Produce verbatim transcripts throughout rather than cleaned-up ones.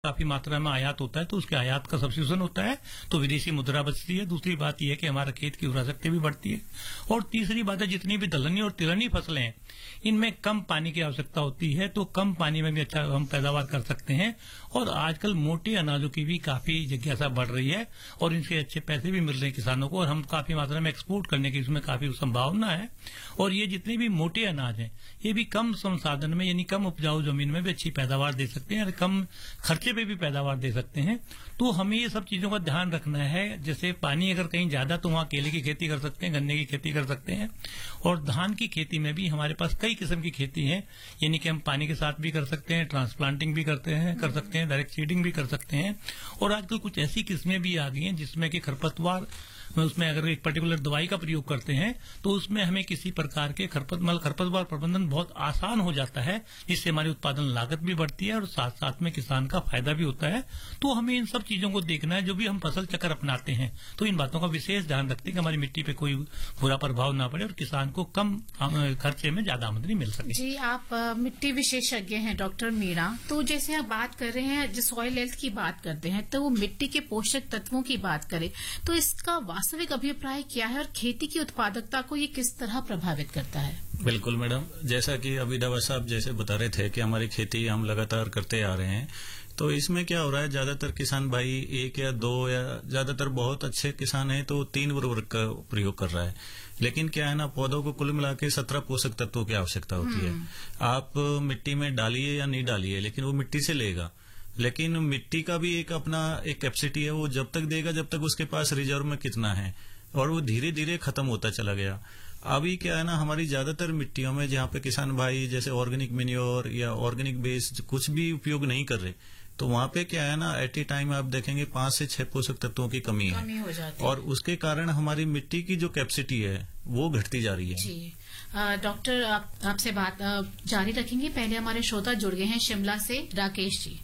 काफी मात्रा में आयात होता है तो उसके आयात का सब्सिट्यूशन होता है तो विदेशी मुद्रा बचती है। दूसरी बात यह है कि हमारा खेत की उर्वरा शक्ति भी बढ़ती है। और तीसरी बात है जितनी भी दलहनी और तिलहनी फसलें हैं इनमें कम पानी की आवश्यकता होती है तो कम पानी में भी अच्छा हम पैदावार कर सकते हैं। और आजकल मोटे अनाजों की भी काफी जिज्ञासा बढ़ रही है और इनसे अच्छे पैसे भी मिल रहे हैं किसानों को और हम काफी मात्रा में एक्सपोर्ट करने की इसमें काफी संभावना है। और ये जितने भी मोटे अनाज हैं ये भी कम संसाधन में यानी कम उपजाऊ जमीन में भी अच्छी पैदावार दे सकते हैं और कम खर्चे पे भी पैदावार दे सकते हैं। तो हमें ये सब चीजों का ध्यान रखना है। जैसे पानी अगर कहीं ज्यादा तो वहां केले की खेती कर सकते हैं, गन्ने की खेती कर सकते हैं। और धान की खेती में भी हमारे पास कई किस्म की खेती है यानी कि हम पानी के साथ भी कर सकते हैं, ट्रांसप्लांटिंग भी करते हैं कर सकते हैं डायरेक्ट सीडिंग भी कर सकते हैं। और आजकल कुछ ऐसी किस्में भी आ गई हैं जिसमें कि खरपतवार उसमें अगर एक पर्टिकुलर दवाई का प्रयोग करते हैं तो उसमें हमें किसी प्रकार के खरपतवार खरपतवार प्रबंधन बहुत आसान हो जाता है जिससे हमारी उत्पादन लागत भी बढ़ती है और साथ साथ में किसान का फायदा भी होता है। तो हमें इन सब चीजों को देखना है। जो भी हम फसल चक्र अपनाते हैं तो इन बातों का विशेष ध्यान रखते हैं कि हमारी मिट्टी पे कोई बुरा प्रभाव ना पड़े और किसान को कम खर्चे में ज्यादा आमदनी मिल सके। जी, आप आ, मिट्टी विशेषज्ञ हैं डॉक्टर मीणा। तो जैसे आप बात कर रहे हैं जो सॉइल हेल्थ की बात करते हैं तो वो मिट्टी के पोषक तत्वों की बात करें तो इसका वास्तविक अभिप्राय क्या है और खेती की उत्पादकता को ये किस तरह प्रभावित करता है? बिल्कुल मैडम, जैसा कि अभी दवा साहब जैसे बता रहे थे कि हमारी खेती हम लगातार करते आ रहे हैं तो इसमें क्या हो रहा है ज्यादातर किसान भाई एक या दो या ज्यादातर बहुत अच्छे किसान हैं तो तीन उर्वरक का प्रयोग कर रहा है। लेकिन क्या है ना, पौधों को कुल मिला के सत्रह पोषक तत्वों की आवश्यकता होती है। आप मिट्टी में डालिए या नहीं डालिए लेकिन वो मिट्टी से लेगा। लेकिन मिट्टी का भी एक अपना एक कैपेसिटी है, वो जब तक देगा जब तक उसके पास रिजर्व में कितना है और वो धीरे धीरे खत्म होता चला गया। अभी क्या है ना, हमारी ज्यादातर मिट्टियों में जहाँ पे किसान भाई जैसे ऑर्गेनिक मेन्योर या ऑर्गेनिक बेस्ड कुछ भी उपयोग नहीं कर रहे तो वहाँ पे क्या है ना, एट ए टाइम आप देखेंगे पांच से छह पोषक तत्वों की कमी है, कमी हो जाती और उसके कारण हमारी मिट्टी की जो कैपेसिटी है वो घटती जा रही है। जी डॉक्टर, आप, आपसे बात आ, जारी रखेंगे। पहले हमारे श्रोता जुड़ गए हैं शिमला से, राकेश जी।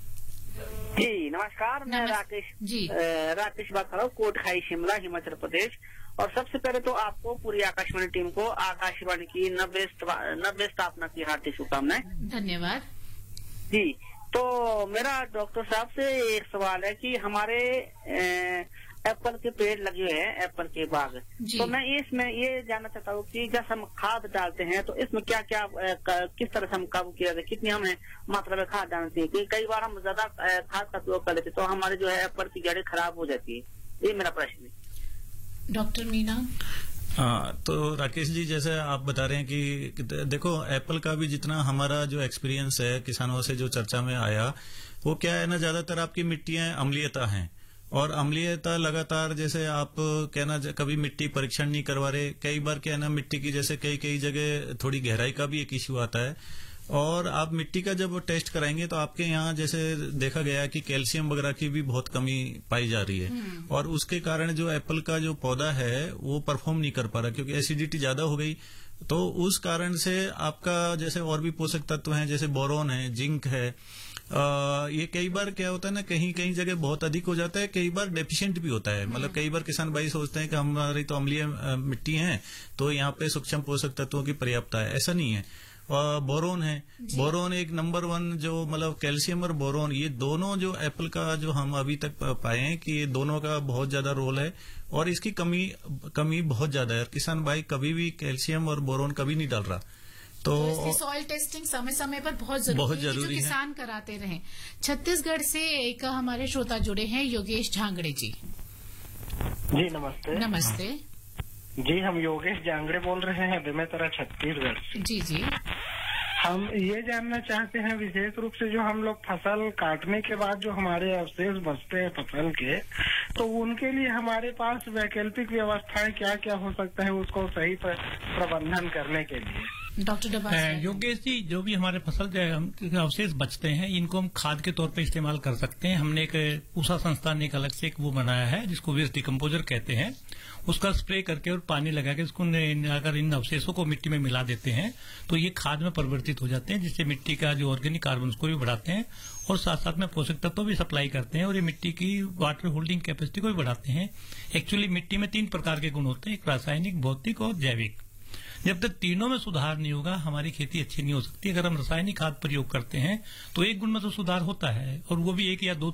जी नमस्कार, मैं राकेश जी राकेश बात कर रहा हूँ, कोटखाई शिमला हिमाचल प्रदेश। और सबसे पहले तो आपको पूरी आकाशवाणी टीम को आकाशवाणी की नब्बे नब्बे स्थापना की हार्दिक शुभकामनाएं। धन्यवाद जी। तो मेरा डॉक्टर साहब से एक सवाल है कि हमारे एप्पल के पेड़ लगे हुए हैं, एप्पल के बाग, तो मैं इसमें ये जानना चाहता हूँ कि जब हम खाद डालते हैं तो इसमें क्या क्या किस तरह से हम काबू किया जाए, कितनी हमें मात्रा में खाद डालनी चाहिए? कि कई बार हम ज्यादा खाद का उपयोग कर लेते तो हमारे जो है एप्पल की जड़ें खराब हो जाती है। ये मेरा प्रश्न है। डॉक्टर मीणा। हाँ, तो राकेश जी जैसे आप बता रहे हैं कि देखो एप्पल का भी जितना हमारा जो एक्सपीरियंस है किसानों से जो चर्चा में आया वो क्या है ना, ज्यादातर आपकी मिट्टियां अम्लीयता हैं और अम्लीयता लगातार जैसे आप कहना कभी मिट्टी परीक्षण नहीं करवा रहे। कई बार क्या है ना, मिट्टी की जैसे कई कई जगह थोड़ी गहराई का भी एक इश्यू आता है और आप मिट्टी का जब टेस्ट कराएंगे तो आपके यहाँ जैसे देखा गया कि कैल्शियम वगैरह की भी बहुत कमी पाई जा रही है और उसके कारण जो एप्पल का जो पौधा है वो परफॉर्म नहीं कर पा रहा क्योंकि एसिडिटी ज्यादा हो गई। तो उस कारण से आपका जैसे और भी पोषक तत्व हैं जैसे बोरोन है, जिंक है, आ, ये कई बार क्या होता है ना, कहीं कहीं जगह बहुत अधिक हो जाता है, कई बार डेफिशिएंट भी होता है। मतलब कई बार किसान भाई सोचते हैं कि हमारी तो अम्लीय मिट्टी है तो यहाँ पे सूक्ष्म पोषक तत्वों की पर्याप्तता है, ऐसा नहीं है। बोरोन है, बोरोन एक नंबर वन जो मतलब कैल्शियम और बोरोन ये दोनों जो एप्पल का जो हम अभी तक पाए हैं कि ये दोनों का बहुत ज्यादा रोल है और इसकी कमी कमी बहुत ज्यादा है। किसान भाई कभी भी कैल्शियम और बोरोन कभी नहीं डाल रहा तो, तो इसकी सॉइल टेस्टिंग समय समय पर बहुत जरूरी, बहुत जरूरी है, जो किसान कराते रहे। छत्तीसगढ़ से एक हमारे श्रोता जुड़े हैं, योगेश झांगड़े जी। जी नमस्ते। नमस्ते जी, हम योगेश जांगड़े बोल रहे हैं बेमेतरा छत्तीसगढ़ से। जी जी। हम ये जानना चाहते हैं विशेष रूप से जो हम लोग फसल काटने के बाद जो हमारे अवशेष बचते हैं फसल के, तो उनके लिए हमारे पास वैकल्पिक व्यवस्थाएं क्या क्या हो सकता है उसको सही प्रबंधन करने के लिए? डॉक्टर योगेश जी, जो भी हमारे फसल के अवशेष बचते हैं इनको हम खाद के तौर पे इस्तेमाल कर सकते हैं। हमने एक उषा संस्थान ने एक अलग से एक वो बनाया है जिसको वेस्ट डिकम्पोजर कहते हैं। उसका स्प्रे करके और पानी लगा के इसको अगर इन अवशेषों को मिट्टी में मिला देते हैं तो ये खाद में परिवर्तित हो जाते हैं जिससे मिट्टी का जो ऑर्गेनिक कार्बन उसको भी बढ़ाते हैं और साथ साथ में पोषक तत्व भी सप्लाई करते हैं और ये मिट्टी की वाटर होल्डिंग कैपेसिटी को भी बढ़ाते हैं। एक्चुअली मिट्टी में तीन प्रकार के गुण होते हैं, एक रासायनिक, भौतिक और जैविक। जब तक तीनों में सुधार नहीं होगा हमारी खेती अच्छी नहीं हो सकती। अगर हम रासायनिक खाद प्रयोग करते हैं तो एक गुण में तो सुधार होता है और वो भी एक या दो